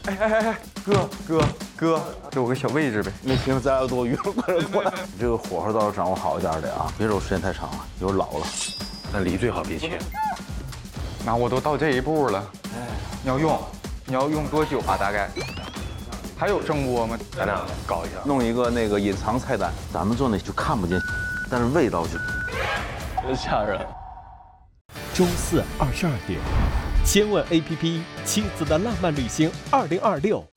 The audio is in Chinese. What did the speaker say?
哥，给我个小位置呗。 那行，咱要多余了，过来。你这个火候倒是掌握好一点的啊，别揉时间太长了，一会儿老了。那梨最好别切。 那我都到这一步了，你要用多久啊？大概？还有蒸锅吗？ 咱俩搞一下， 弄一个那个隐藏菜单，咱们做那就看不见，但是味道就真吓人。 周422点，千问 APP《妻子的浪漫旅行2026》。